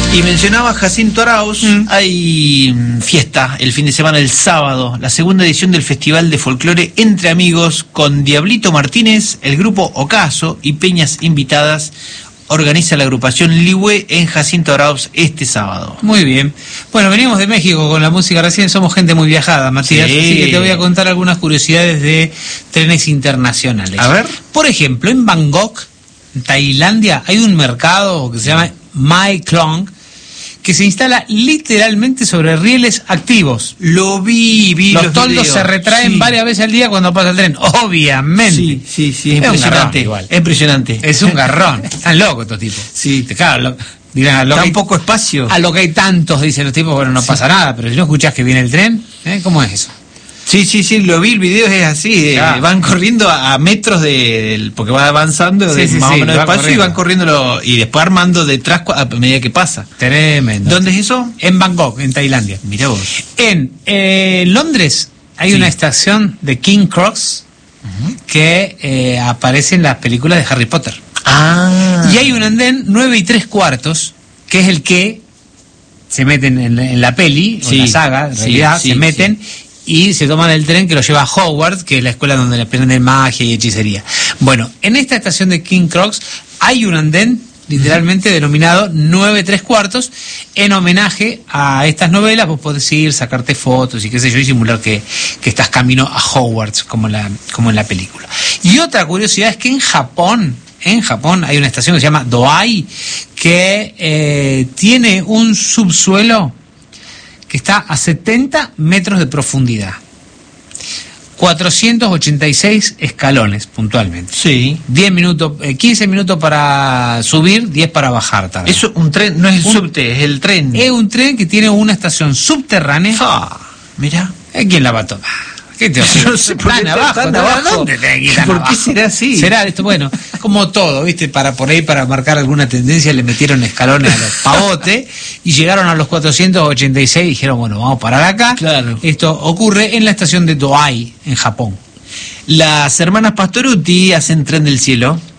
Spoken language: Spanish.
Y mencionaba Jacinto Arauz, hay fiesta el fin de semana, el sábado, la segunda edición del Festival de Folclore Entre Amigos con Diablito Martínez, el grupo Ocaso y peñas invitadas. Organiza la agrupación Ligüe en Jacinto Arauz este sábado. Muy bien. Bueno, venimos de México con la música recién, somos gente muy viajada, Matías, Sí. así que te voy a contar algunas curiosidades de trenes internacionales. A ver. Por ejemplo, en Bangkok, en Tailandia, hay un mercado que se llama Mae Klong, que se instala literalmente sobre rieles activos. Lo vi Los los toldos videos. se retraen Sí. varias veces al día cuando pasa el tren, obviamente. Sí, Es impresionante. un garrón igual. Impresionante. Es un garrón. Están locos estos tipos. Sí. Claro, dirán, a lo Da que un poco espacio. a lo que hay tantos, dicen los tipos, bueno, no pasa nada, pero si no escuchás que viene el tren, ¿cómo es eso? Sí, lo vi, el video es así, Claro. van corriendo a metros porque va avanzando Sí, más o menos va despacio y corriendo. van corriendo y después armando detrás a medida que pasa. Tremendo. ¿Dónde es eso? En Bangkok, en Tailandia. Mirá vos. En Londres hay Sí. una estación de King Cross que aparece en las películas de Harry Potter. Ah. Y hay un andén 9 3/4, que es el que se meten en la peli, o en Sí, la saga, en sí, realidad, sí, se meten y se toman el tren que lo lleva a Hogwarts, que es la escuela donde le aprenden magia y hechicería. Bueno, en esta estación de King Cross hay un andén literalmente denominado 9 3/4, en homenaje a estas novelas. Vos podés ir, sacarte fotos y qué sé yo, y simular que estás camino a Hogwarts, como en la película. Y otra curiosidad es que en Japón hay una estación que se llama Doai, que tiene un subsuelo que está a 70 metros de profundidad, 486 escalones puntualmente. Sí. 15 minutos para subir, 10 para bajar tarde. Eso un tren, no es el subte, es el tren. Es un tren que tiene una estación subterránea. Mirá. ¿Quién la va a tomar? ¿Qué te Yo no sé por qué tan está abajo? tan abajo. ¿Dónde tenés que ir tan ¿Por qué abajo? será así? Será esto, bueno, como todo, ¿viste? Para marcar alguna tendencia, le metieron escalones a los pavotes y llegaron a los 486 y dijeron, bueno, vamos a parar acá. Claro. Esto ocurre en la estación de Doai, en Japón. Las hermanas Pastoruti hacen Tren del Cielo.